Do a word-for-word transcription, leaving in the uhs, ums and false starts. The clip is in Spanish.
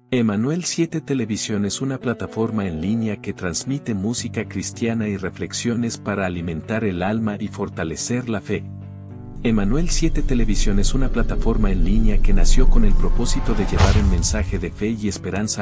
Emanuel siete Televisión es una plataforma en línea que transmite música cristiana y reflexiones para alimentar el alma y fortalecer la fe. Emanuel siete Televisión es una plataforma en línea que nació con el propósito de llevar un mensaje de fe y esperanza